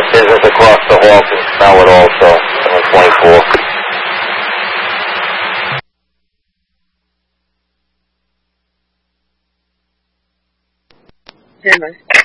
Business across the hall can smell it also, 724. Handler.